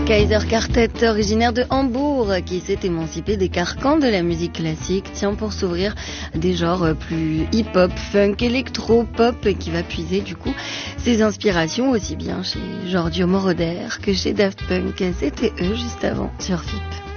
Kaiser Quartet, originaire de Hambourg, qui s'est émancipé des carcans de la musique classique, tient pour s'ouvrir à des genres plus hip-hop, funk, électro-pop, et qui va puiser du coup ses inspirations aussi bien chez Giorgio Moroder que chez Daft Punk. C'était eux juste avant sur FIP.